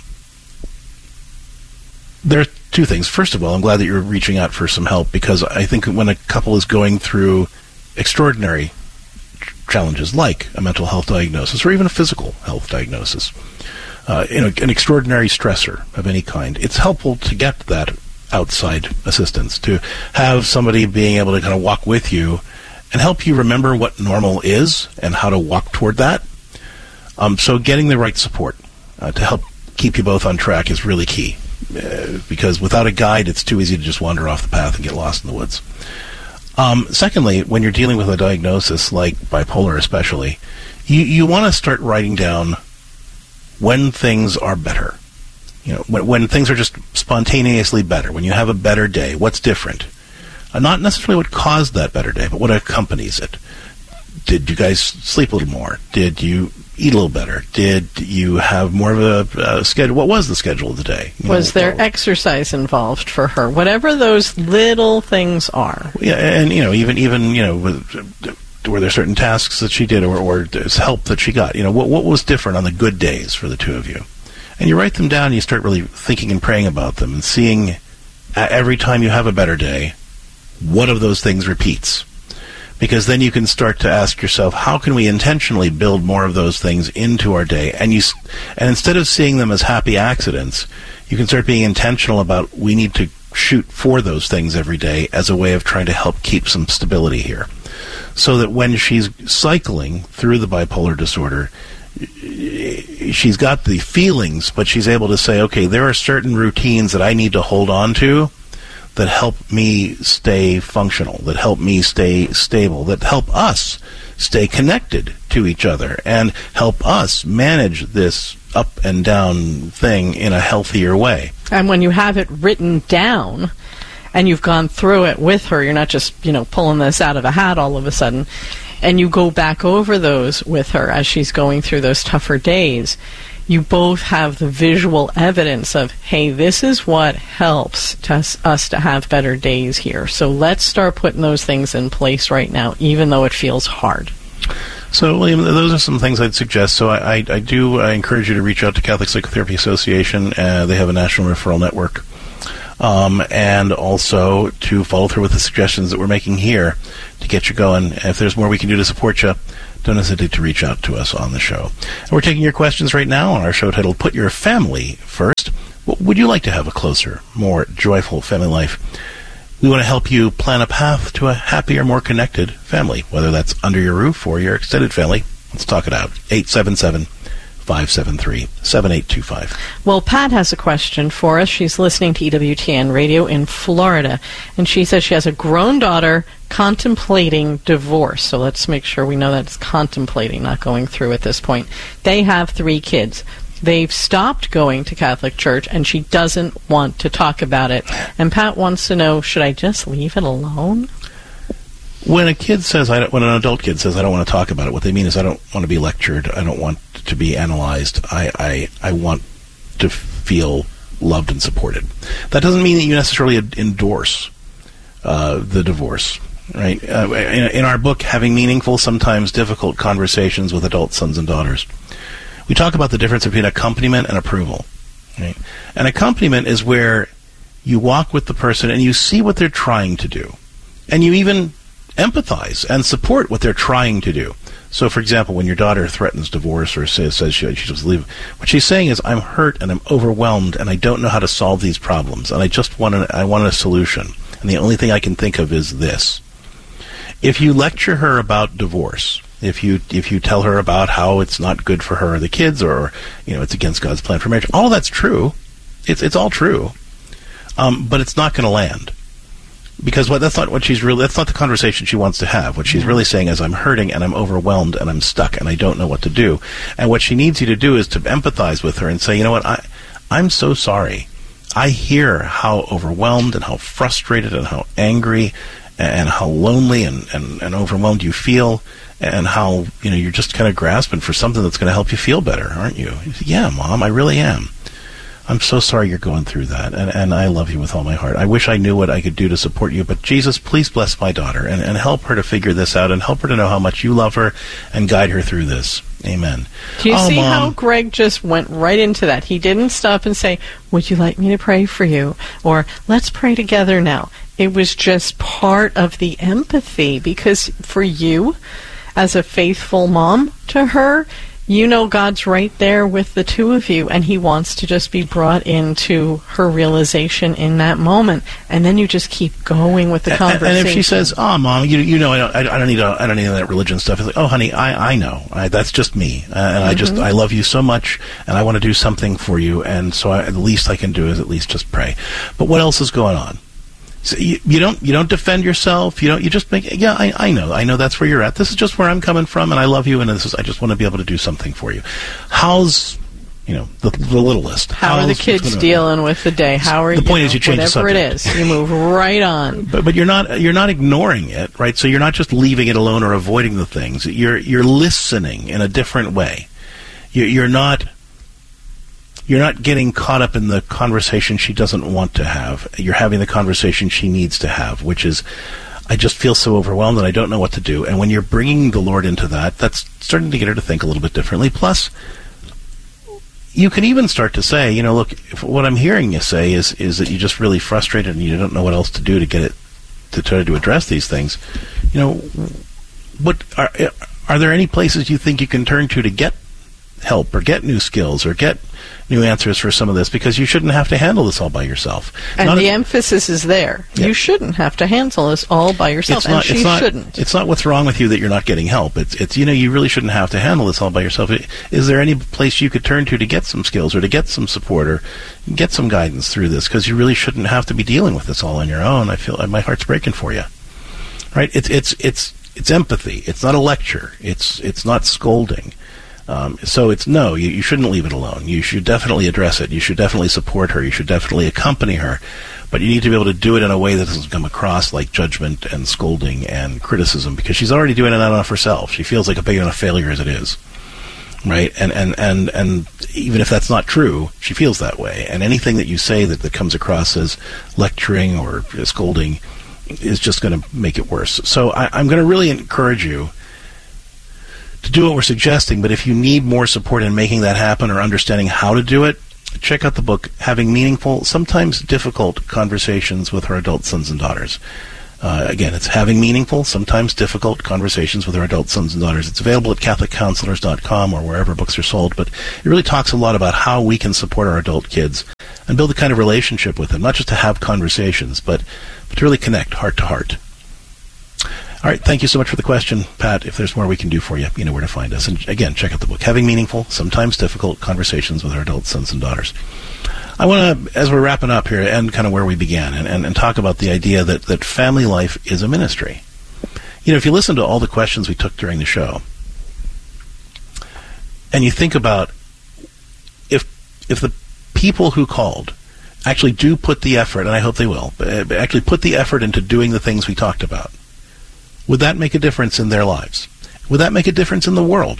there are two things. First of all, I'm glad that you're reaching out for some help, because I think when a couple is going through extraordinary challenges like a mental health diagnosis or even a physical health diagnosis, uh, you know, an extraordinary stressor of any kind, it's helpful to get that outside assistance, to have somebody being able to kind of walk with you and help you remember what normal is and how to walk toward that. Um, so getting the right support uh, to help keep you both on track is really key, uh, because without a guide, it's too easy to just wander off the path and get lost in the woods. Um, secondly, when you're dealing with a diagnosis like bipolar especially, you, you want to start writing down when things are better. You know, when, when things are just spontaneously better, when you have a better day, what's different? Uh, not necessarily what caused that better day, but what accompanies it. Did you guys sleep a little more? Did you eat a little better? Did you have more of a uh, schedule? What was the schedule of the day? You was know, there or, exercise involved for her? Whatever those little things are. Yeah, and, you know, even, even you know, were there certain tasks that she did, or, or help that she got? You know, what, what was different on the good days for the two of you? And you write them down, and you start really thinking and praying about them and seeing uh, every time you have a better day, what of those things repeats. Because then you can start to ask yourself, how can we intentionally build more of those things into our day? And you, and instead of seeing them as happy accidents, you can start being intentional about, we need to shoot for those things every day as a way of trying to help keep some stability here. So that when she's cycling through the bipolar disorder, she's got the feelings, but she's able to say, okay, there are certain routines that I need to hold on to that help me stay functional, that help me stay stable, that help us stay connected to each other, and help us manage this up and down thing in a healthier way. And when you have it written down, and you've gone through it with her, you're not just, you know, pulling this out of a hat all of a sudden, and you go back over those with her as she's going through those tougher days, you both have the visual evidence of, hey, this is what helps to us, us to have better days here. So let's start putting those things in place right now, even though it feels hard. So, William, those are some things I'd suggest. So I, I, I do I encourage you to reach out to Catholic Psychotherapy Association. Uh, they have a national referral network. Um, and also to follow through with the suggestions that we're making here to get you going. If there's more we can do to support you, don't hesitate to reach out to us on the show. And we're taking your questions right now on our show titled Put Your Family First. Would you like to have a closer, more joyful family life? We want to help you plan a path to a happier, more connected family, whether that's under your roof or your extended family. Let's talk it out. eight seven seven, five seven three, seven eight two five. Well, Pat has a question for us. She's listening to E W T N Radio in Florida, and she says she has a grown daughter contemplating divorce. So let's make sure we know that it's contemplating, not going through at this point. They have three kids. They've stopped going to Catholic Church, and she doesn't want to talk about it. And Pat wants to know, should I just leave it alone? When a kid says, I don't, when an adult kid says, I don't want to talk about it, what they mean is I don't want to be lectured, I don't want to be analyzed, I, I, I want to feel loved and supported. That doesn't mean that you necessarily endorse uh, the divorce, right? Uh, in, in our book, Having Meaningful, Sometimes Difficult Conversations with Adult Sons and Daughters, we talk about the difference between accompaniment and approval. Right? An accompaniment is where you walk with the person and you see what they're trying to do. And you even empathize and support what they're trying to do. So, for example, when your daughter threatens divorce or says, says she, she just leave, what she's saying is, I'm hurt and I'm overwhelmed and I don't know how to solve these problems and I just want a, I want a solution. And the only thing I can think of is this. If you lecture her about divorce, If you if you tell her about how it's not good for her or the kids, or you know it's against God's plan for marriage, all that's true. It's it's all true, um, but it's not going to land because what that's not what she's really that's not the conversation she wants to have. What she's really saying is, I'm hurting and I'm overwhelmed and I'm stuck and I don't know what to do. And what she needs you to do is to empathize with her and say, you know what, I I'm so sorry. I hear how overwhelmed and how frustrated and how angry and how lonely and, and, and overwhelmed you feel. And how, you know, you're just kind of grasping for something that's going to help you feel better, aren't you? Yeah, Mom, I really am. I'm so sorry you're going through that, and, and I love you with all my heart. I wish I knew what I could do to support you, but Jesus, please bless my daughter and, and help her to figure this out and help her to know how much you love her and guide her through this. Amen. Do you oh, see Mom. how Greg just went right into that? He didn't stop and say, would you like me to pray for you? Or let's pray together now. It was just part of the empathy, because for you, as a faithful mom to her, you know God's right there with the two of you, and he wants to just be brought into her realization in that moment. And then you just keep going with the and, conversation. And if she says, "Oh, Mom, you you know I don't, I don't need a, I don't need that religion stuff," it's like, "Oh, honey, I I know. I, that's just me, uh, and mm-hmm. I just I love you so much, and I want to do something for you, and so I, the least I can do is at least just pray." But what else is going on? So you, you don't you don't defend yourself. You don't. You just make. Yeah, I, I know. I know that's where you're at. This is just where I'm coming from, and I love you. And this is. I just want to be able to do something for you. How's you know the, the littlest? How How's, are the kids dealing with the day? How are the you? point know, is you change whatever the it subject. is, you move right on. But but you're not you're not ignoring it, right? So you're not just leaving it alone or avoiding the things. You're you're listening in a different way. You, you're not. You're not getting caught up in the conversation she doesn't want to have. You're having the conversation she needs to have, which is, I just feel so overwhelmed and I don't know what to do. And when you're bringing the Lord into that, that's starting to get her to think a little bit differently. Plus, you can even start to say, you know, look, if what I'm hearing you say is is that you're just really frustrated and you don't know what else to do to get it, to try to address these things. You know, what are, are there any places you think you can turn to to get help or get new skills or get new answers for some of this, because you shouldn't have to handle this all by yourself. And not the a, emphasis is there. Yeah. You shouldn't have to handle this all by yourself, it's and not, she it's not, shouldn't. It's not what's wrong with you that you're not getting help. It's, it's you know, you really shouldn't have to handle this all by yourself. Is there any place you could turn to to get some skills or to get some support or get some guidance through this? Because you really shouldn't have to be dealing with this all on your own. I feel my heart's breaking for you. Right? It's it's it's it's empathy. It's not a lecture. It's it's not scolding. Um, so it's no, you, you shouldn't leave it alone. You should definitely address it. You should definitely support her. You should definitely accompany her. But you need to be able to do it in a way that doesn't come across like judgment and scolding and criticism, because she's already doing it enough herself. She feels like a big enough failure as it is. Right? And, and, and, and even if that's not true, she feels that way. And anything that you say that, that comes across as lecturing or scolding is just going to make it worse. So I, I'm going to really encourage you to do what we're suggesting, but if you need more support in making that happen or understanding how to do it, check out the book, Having Meaningful, Sometimes Difficult Conversations with Our Adult Sons and Daughters. Uh, again, it's Having Meaningful, Sometimes Difficult Conversations with Our Adult Sons and Daughters. It's available at Catholic Counselors dot com or wherever books are sold, but it really talks a lot about how we can support our adult kids and build a kind of relationship with them, not just to have conversations, but, but to really connect heart to heart. All right, thank you so much for the question, Pat. If there's more we can do for you, you know where to find us. And again, check out the book, Having Meaningful, Sometimes Difficult Conversations with Our Adult Sons and Daughters. I want to, as we're wrapping up here, end kind of where we began and, and, and talk about the idea that, that family life is a ministry. You know, if you listen to all the questions we took during the show, and you think about if if the people who called actually do put the effort, and I hope they will, but actually put the effort into doing the things we talked about, would that make a difference in their lives? Would that make a difference in the world?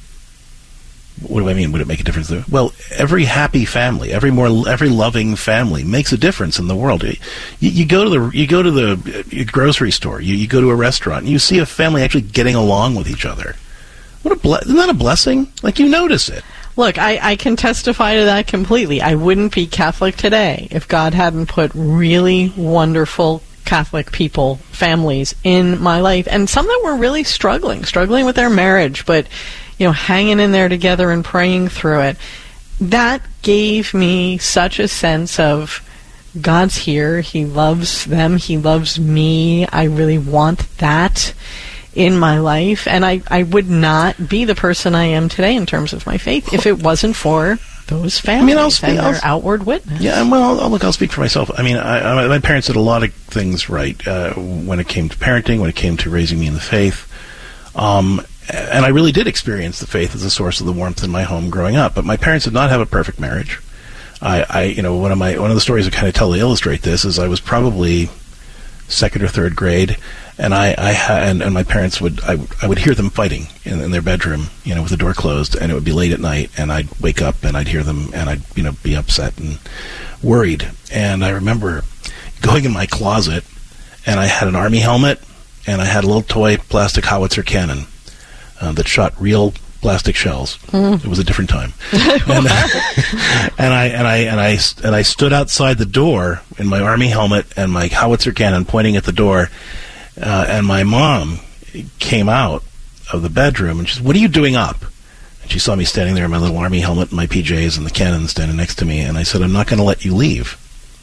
What do I mean? Would it make a difference there? Well, every happy family, every more, every loving family makes a difference in the world. You, you go to the, you go to the grocery store, you, you go to a restaurant, and you see a family actually getting along with each other. What a ble- isn't that a blessing? Like, you notice it. Look, I, I can testify to that completely. I wouldn't be Catholic today if God hadn't put really wonderful Catholic people, families in my life, and some that were really struggling, struggling with their marriage, but, you know, hanging in there together and praying through it. That gave me such a sense of God's here, He loves them, He loves me, I really want that in my life, and I, I would not be the person I am today in terms of my faith if it wasn't for those families I mean, I'll speak, and their I'll, outward witness. Yeah, well, I'll, look, I'll speak for myself. I mean, I, I, my parents did a lot of things right uh, when it came to parenting, when it came to raising me in the faith. Um, and I really did experience the faith as a source of the warmth in my home growing up. But my parents did not have a perfect marriage. I, I you know, one of my one of the stories I kind of tell to illustrate this is I was probably second or third grade, and I, I ha- and, and my parents would I, I would hear them fighting in, in their bedroom, you know, with the door closed, and it would be late at night, and I'd wake up and I'd hear them, and I'd you know be upset and worried. And I remember going in my closet, and I had an army helmet, and I had a little toy plastic howitzer cannon uh, that shot real plastic shells. Mm. It was a different time. and, uh, and I and I and I and I stood outside the door in my army helmet and my howitzer cannon pointing at the door. Uh, and my mom came out of the bedroom and she said, "What are you doing up?" And she saw me standing there in my little army helmet and my P Js and the cannon standing next to me. And I said, "I'm not going to let you leave."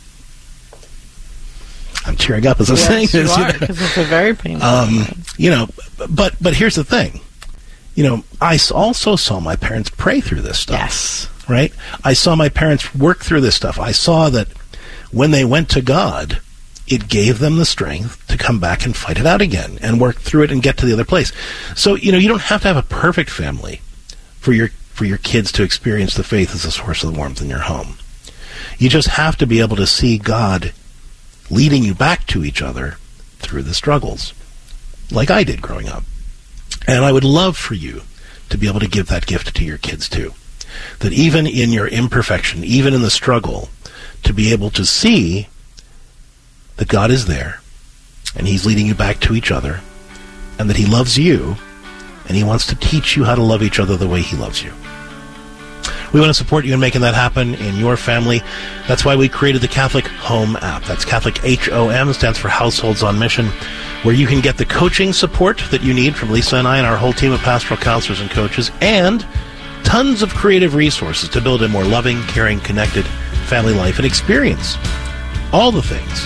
I'm tearing up as I'm yes, saying you this. Are, you know, because it's a very painful. Um, you know, but but here's the thing. You know, I also saw my parents pray through this stuff. Yes. Right? I saw my parents work through this stuff. I saw that when they went to God, it gave them the strength to come back and fight it out again and work through it and get to the other place. So, you know, you don't have to have a perfect family for your for your kids to experience the faith as a source of the warmth in your home. You just have to be able to see God leading you back to each other through the struggles, like I did growing up. And I would love for you to be able to give that gift to your kids too. That even in your imperfection, even in the struggle, to be able to see that God is there, and He's leading you back to each other, and that He loves you, and He wants to teach you how to love each other the way He loves you. We want to support you in making that happen in your family. That's why we created the Catholic Home app. That's Catholic H O M, stands for Households on Mission, where you can get the coaching support that you need from Lisa and I and our whole team of pastoral counselors and coaches, and tons of creative resources to build a more loving, caring, connected family life and experience all the things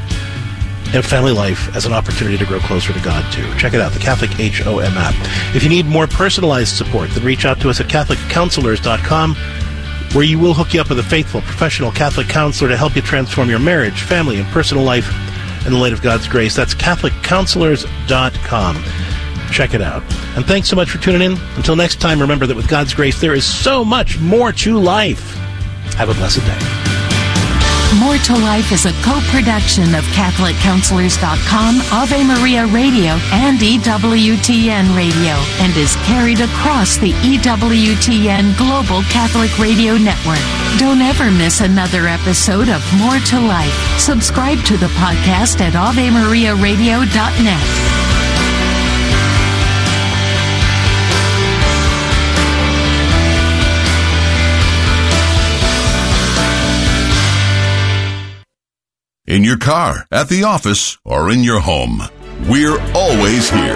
in family life as an opportunity to grow closer to God, too. Check it out, the Catholic H O M app. If you need more personalized support, then reach out to us at Catholic Counselors dot com, where you will hook you up with a faithful, professional Catholic counselor to help you transform your marriage, family, and personal life in the light of God's grace. That's Catholic Counselors dot com. Check it out. And thanks so much for tuning in. Until next time, remember that with God's grace, there is so much more to life. Have a blessed day. More to Life is a co-production of Catholic Counselors dot com, Ave Maria Radio, and E W T N Radio, and is carried across the E W T N Global Catholic Radio Network. Don't ever miss another episode of More to Life. Subscribe to the podcast at Ave Maria Radio dot net. in your car, at the office, or in your home. We're always here.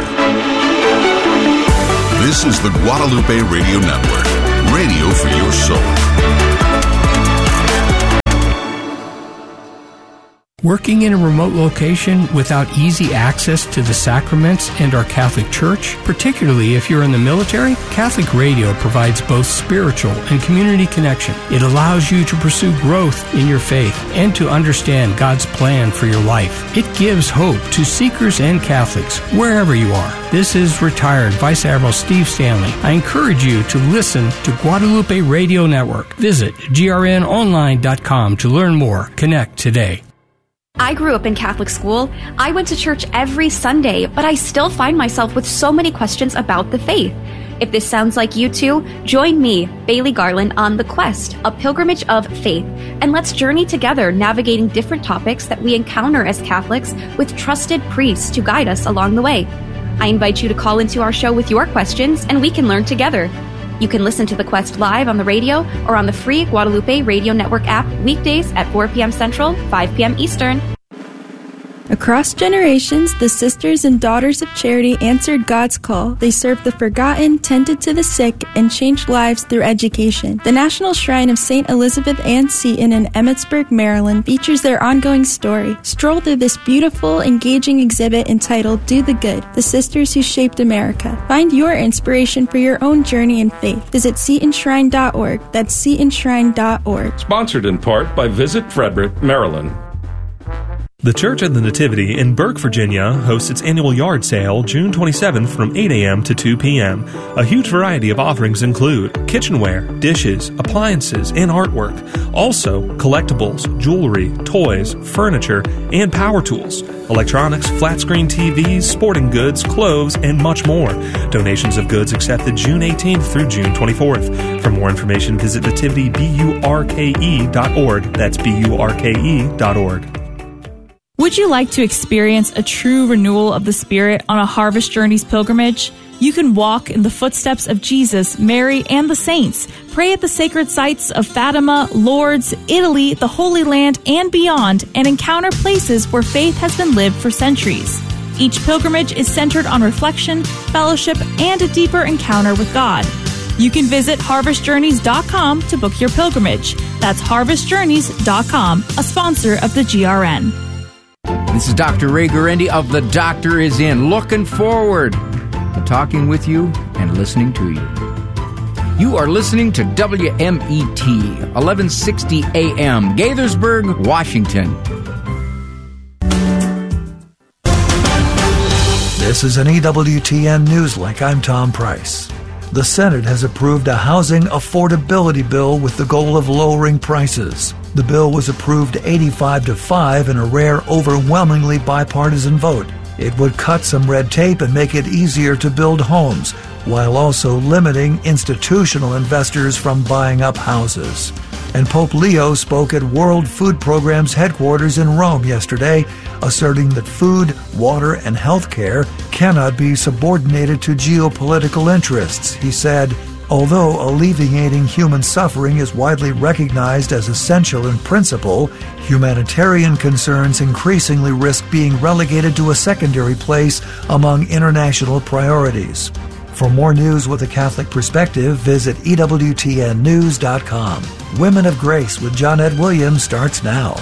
This is the Guadalupe Radio Network, radio for your soul. Working in a remote location without easy access to the sacraments and our Catholic Church, particularly if you're in the military, Catholic Radio provides both spiritual and community connection. It allows you to pursue growth in your faith and to understand God's plan for your life. It gives hope to seekers and Catholics wherever you are. This is retired Vice Admiral Steve Stanley. I encourage you to listen to Guadalupe Radio Network. Visit G R N online dot com to learn more. Connect today. I grew up in Catholic school. I went to church every Sunday, but I still find myself with so many questions about the faith. If this sounds like you too, join me, Bailey Garland, on The Quest, a pilgrimage of faith, and let's journey together navigating different topics that we encounter as Catholics with trusted priests to guide us along the way. I invite you to call into our show with your questions, and we can learn together. You can listen to The Quest live on the radio or on the free Guadalupe Radio Network app weekdays at four p.m. Central, five p.m. Eastern. Across generations, the Sisters and Daughters of Charity answered God's call. They served the forgotten, tended to the sick, and changed lives through education. The National Shrine of Saint Elizabeth Ann Seton in Emmitsburg, Maryland features their ongoing story. Stroll through this beautiful, engaging exhibit entitled Do the Good, The Sisters Who Shaped America. Find your inspiration for your own journey in faith. Visit seton shrine dot org. That's seton shrine dot org. Sponsored in part by Visit Frederick, Maryland. The Church of the Nativity in Burke, Virginia hosts its annual yard sale June twenty-seventh from eight a.m. to two p.m. A huge variety of offerings include kitchenware, dishes, appliances, and artwork. Also, collectibles, jewelry, toys, furniture, and power tools, electronics, flat-screen T Vs, sporting goods, clothes, and much more. Donations of goods accepted June eighteenth through June twenty-fourth. For more information, visit nativity burke dot org. That's B U R K E dot org. Would you like to experience a true renewal of the Spirit on a Harvest Journeys pilgrimage? You can walk in the footsteps of Jesus, Mary, and the saints, pray at the sacred sites of Fatima, Lourdes, Italy, the Holy Land, and beyond, and encounter places where faith has been lived for centuries. Each pilgrimage is centered on reflection, fellowship, and a deeper encounter with God. You can visit harvest journeys dot com to book your pilgrimage. That's harvest journeys dot com, a sponsor of the G R N. This is Doctor Ray Guarendi of The Doctor Is In, looking forward to talking with you and listening to you. You are listening to W M E T, eleven sixty A M, Gaithersburg, Washington. This is an E W T N Newslink. I'm Tom Price. The Senate has approved a housing affordability bill with the goal of lowering prices. The bill was approved eighty-five to five in a rare, overwhelmingly bipartisan vote. It would cut some red tape and make it easier to build homes, while also limiting institutional investors from buying up houses. And Pope Leo spoke at World Food Program's headquarters in Rome yesterday, asserting that food, water, and health care cannot be subordinated to geopolitical interests. He said, although alleviating human suffering is widely recognized as essential in principle, humanitarian concerns increasingly risk being relegated to a secondary place among international priorities. For more news with a Catholic perspective, visit E W T N news dot com. Women of Grace with Johnnette Williams starts now.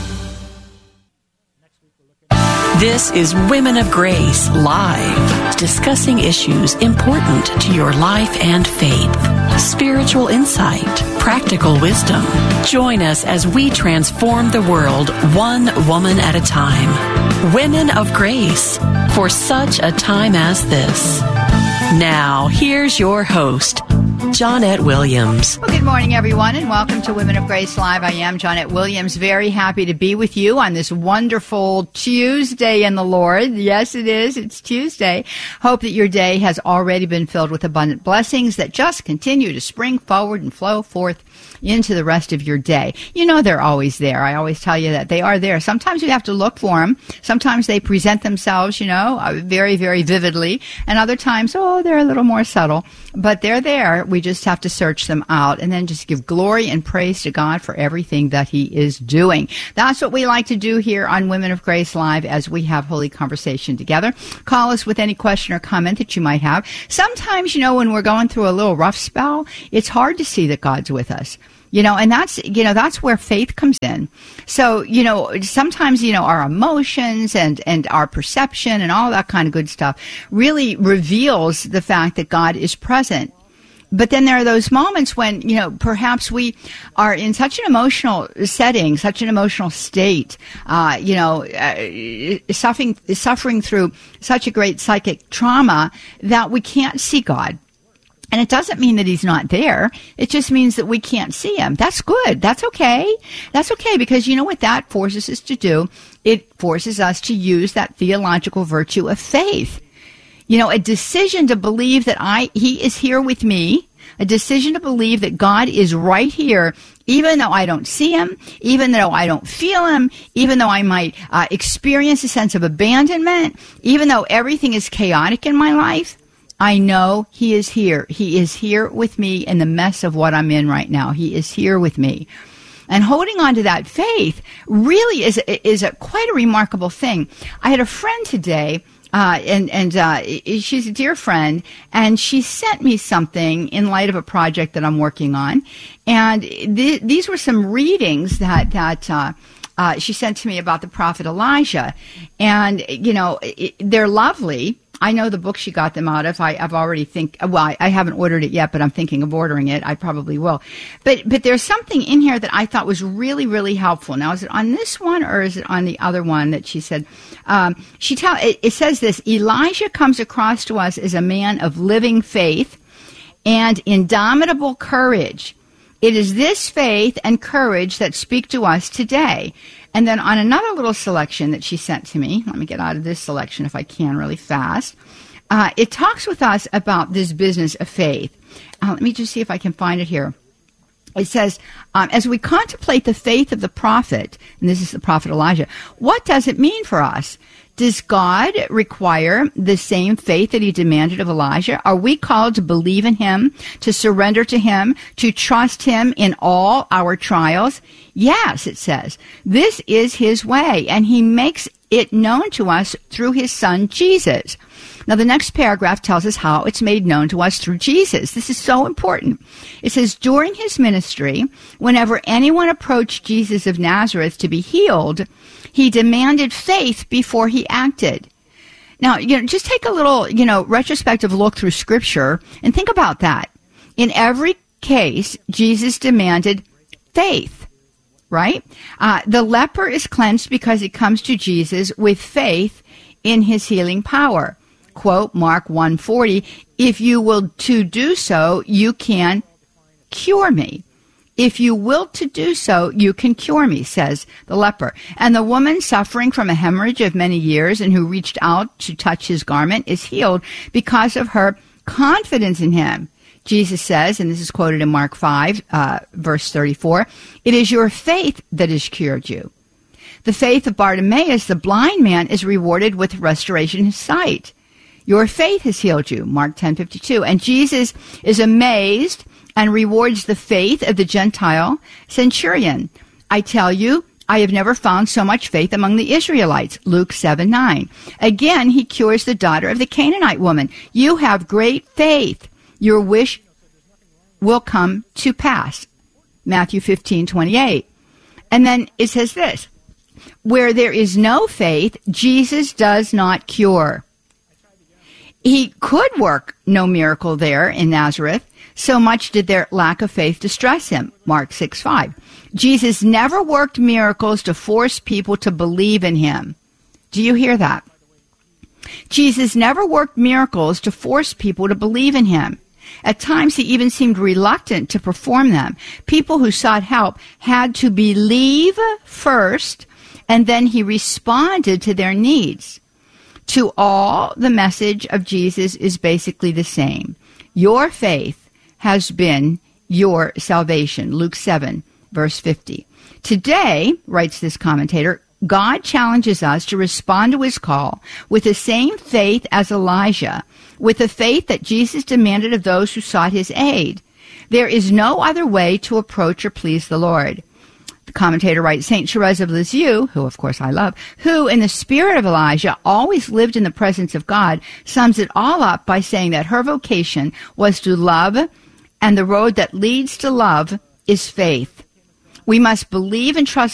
This is Women of Grace Live, discussing issues important to your life and faith. Spiritual insight, practical wisdom. Join us as we transform the world one woman at a time. Women of Grace, for such a time as this. Now, here's your host, Johnnette Williams. Well, good morning, everyone, and welcome to Women of Grace Live. I am Johnnette Williams, very happy to be with you on this wonderful Tuesday in the Lord. Yes, it is. It's Tuesday. Hope that your day has already been filled with abundant blessings that just continue to spring forward and flow forth into the rest of your day. You know they're always there. I always tell you that they are there. Sometimes you have to look for them. Sometimes they present themselves, you know, uh, very, very vividly. And other times, oh, they're a little more subtle. But they're there. We just have to search them out and then just give glory and praise to God for everything that he is doing. That's what we like to do here on Women of Grace Live as we have holy conversation together. Call us with any question or comment that you might have. Sometimes, you know, when we're going through a little rough spell, it's hard to see that God's with us. You know, and that's, you know, that's where faith comes in. So, you know, sometimes, you know, our emotions and, and our perception and all that kind of good stuff really reveals the fact that God is present. But then there are those moments when, you know, perhaps we are in such an emotional setting, such an emotional state, uh, you know, uh, suffering, suffering through such a great psychic trauma that we can't see God. And it doesn't mean that he's not there. It just means that we can't see him. That's good. That's okay. That's okay, because you know what that forces us to do? It forces us to use that theological virtue of faith. You know, a decision to believe that I, he is here with me, a decision to believe that God is right here, even though I don't see him, even though I don't feel him, even though I might uh, experience a sense of abandonment, even though everything is chaotic in my life. I know he is here. He is here with me in the mess of what I'm in right now. He is here with me. And holding on to that faith really is, is a, quite a remarkable thing. I had a friend today, uh, and, and, uh, she's a dear friend, and she sent me something in light of a project that I'm working on. And th- these were some readings that, that, uh, uh, she sent to me about the prophet Elijah. And, you know, it, they're lovely. I know the book she got them out of. I, I've already think, well, I, I haven't ordered it yet, but I'm thinking of ordering it. I probably will. But, but there's something in here that I thought was really, really helpful. Now, is it on this one or is it on the other one that she said? Um, she tell, it, it says this, Elijah comes across to us as a man of living faith and indomitable courage. It is this faith and courage that speak to us today. And then on another little selection that she sent to me, let me get out of this selection if I can really fast, uh, it talks with us about this business of faith. Uh, let me just see if I can find it here. It says, um, as we contemplate the faith of the prophet, and this is the prophet Elijah, what does it mean for us? Does God require the same faith that he demanded of Elijah? Are we called to believe in him, to surrender to him, to trust him in all our trials? Yes, it says. This is his way, and he makes it known to us through his son, Jesus. Now, the next paragraph tells us how it's made known to us through Jesus. This is so important. It says, during his ministry, whenever anyone approached Jesus of Nazareth to be healed, he demanded faith before he acted. Now, you know, just take a little, you know, retrospective look through Scripture and think about that. In every case, Jesus demanded faith, right? Uh, the leper is cleansed because he comes to Jesus with faith in his healing power. Quote, Mark one forty, if you will to do so, you can cure me. If you will to do so, you can cure me, says the leper. And the woman suffering from a hemorrhage of many years and who reached out to touch his garment is healed because of her confidence in him. Jesus says, and this is quoted in Mark five, uh, verse thirty-four, it is your faith that has cured you. The faith of Bartimaeus, the blind man, is rewarded with restoration of sight. Your faith has healed you, Mark ten fifty-two. And Jesus is amazed and rewards the faith of the Gentile centurion. I tell you, I have never found so much faith among the Israelites, Luke seven nine. Again, he cures the daughter of the Canaanite woman. You have great faith. Your wish will come to pass, Matthew fifteen twenty-eight. And then it says this, where there is no faith, Jesus does not cure. He could work no miracle there in Nazareth, so much did their lack of faith distress him, Mark six five. Jesus never worked miracles to force people to believe in him. Do you hear that? Jesus never worked miracles to force people to believe in him. At times, he even seemed reluctant to perform them. People who sought help had to believe first, and then he responded to their needs. To all, the message of Jesus is basically the same. Your faith has been your salvation. Luke seven, verse fifty. Today, writes this commentator, God challenges us to respond to his call with the same faith as Elijah, with the faith that Jesus demanded of those who sought his aid. There is no other way to approach or please the Lord. The commentator writes, Saint Therese of Lisieux, who of course I love, who in the spirit of Elijah always lived in the presence of God, sums it all up by saying that her vocation was to love, and the road that leads to love is faith. We must believe and trust